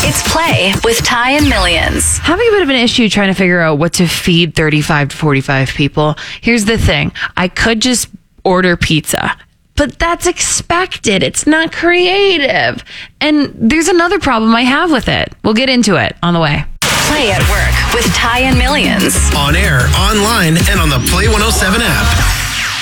It's Play with Ty and Millions. Having a bit of an issue trying to figure out what to feed 35 to 45 people. Here's the thing. I could just order pizza, but that's expected. It's not creative. And there's another problem I have with it. We'll get into it on the way. Play at Work with Ty and Millions. On air, online, and on the Play 107 app.